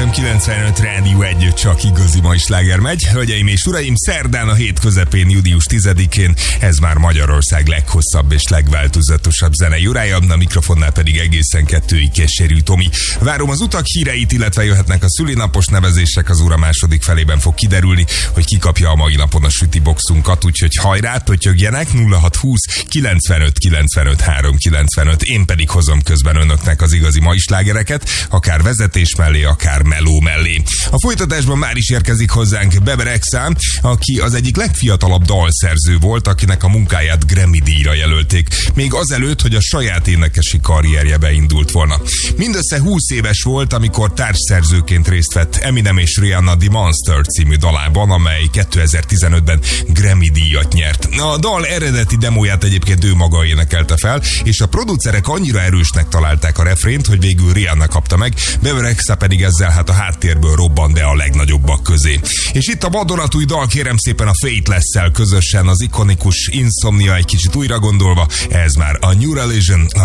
FM 95 Rádió 1, csak igazi mai sláger megy. Hölgyeim és uraim, szerdán a hét közepén, június 10-én, ez már Magyarország leghosszabb és legváltozatosabb zenei órája, a mikrofonnál pedig egészen 2-ig Keserű Tomi. Várom az utak híreit, illetve jöhetnek a szülinapos nevezések, az óra második felében fog kiderülni, hogy ki kapja a mai napon a sütiboxunkat, úgyhogy hajrá, pötyögjenek, 0620 95 95 395. Én pedig hozom közben önöknek az igazi mai slágereket, akár vezetés mellé, akár meló mellé. A folytatásban már is érkezik hozzánk Bebe Rexha, aki az egyik legfiatalabb dalszerző volt, akinek a munkáját Grammy-díjra jelölték, még azelőtt, hogy a saját énekesi karrierje beindult volna. Mindössze 20 éves volt, amikor társszerzőként részt vett Eminem és Rihanna The Monster című dalában, amely 2015-ben Grammy-díjat nyert. A dal eredeti demóját egyébként ő maga énekelte fel, és a producerek annyira erősnek találták a refrént, hogy végül Rihanna kapta meg, Bebe Rexha pedig ezzel hát a háttérből robban be a legnagyobbak közé. És itt a vadonatúj dal, kérem szépen, a Faithless-szel közösen, az ikonikus Insomnia egy kicsit újra gondolva, ez már a New Religion,